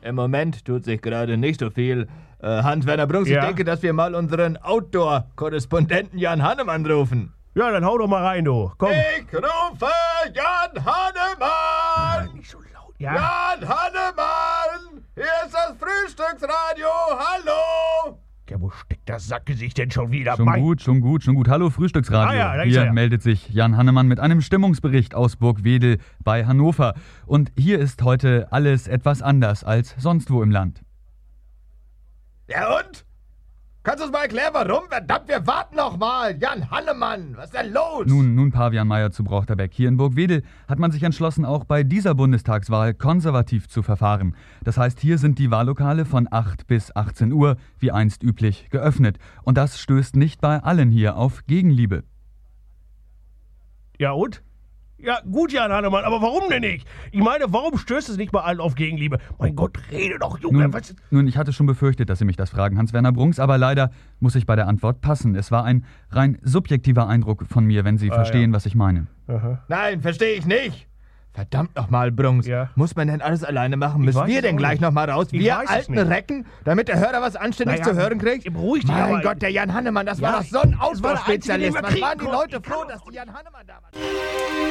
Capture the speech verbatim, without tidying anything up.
Im Moment tut sich gerade nicht so viel. Äh, Hans-Werner Brunks, Ja? ich denke, dass wir mal unseren Outdoor-Korrespondenten Jan Hannemann rufen. Ja, dann hau doch mal rein, du. Komm. Ich rufe Jan Hannemann! Nicht so laut. Ja? Jan Hannemann! Hier ist das Frühstücksradio, hallo! Ja, wo steckt das Sackgesicht denn schon wieder? Schon Mein- gut, schon gut, schon gut. Hallo Frühstücksradio. Ah ja, da ist hier er ja. meldet sich Jan Hannemann mit einem Stimmungsbericht aus Burgwedel bei Hannover. Und hier ist heute alles etwas anders als sonst wo im Land. Ja und? Kannst du uns mal erklären, warum? Verdammt, wir warten noch mal! Jan Hannemann, was ist denn los? Nun, nun Pavian Meier zu Brochterbeck. Hier in Burgwedel hat man sich entschlossen, auch bei dieser Bundestagswahl konservativ zu verfahren. Das heißt, hier sind die Wahllokale von acht bis achtzehn Uhr, wie einst üblich, geöffnet. Und das stößt nicht bei allen hier auf Gegenliebe. Ja, und? Ja, gut, Jan Hannemann, aber warum denn nicht? Ich meine, warum stößt es nicht bei allen auf Gegenliebe? Mein Gott, rede doch, Junge. Nun, Was? nun, ich hatte schon befürchtet, dass Sie mich das fragen, Hans-Werner Brunks, aber leider muss ich bei der Antwort passen. Es war ein rein subjektiver Eindruck von mir, wenn Sie Ah, verstehen, ja. was ich meine. Aha. Nein, verstehe ich nicht. Verdammt nochmal, Brunks. Ja. Muss man denn alles alleine machen? Ich Müssen weiß wir es denn auch gleich nicht. nochmal raus? Ich Wir weiß es alten nicht. Recken, damit der Hörer was Anständiges Naja, zu hören kriegt? beruhig dich Mein aber. Gott, der Jan Hannemann, das Ja, war doch so ein das war der einzige, den Outdoor-Spezialist. wir Was kriegen waren die konnten. Leute Ich kann froh, doch- dass die Jan Hannemann da waren?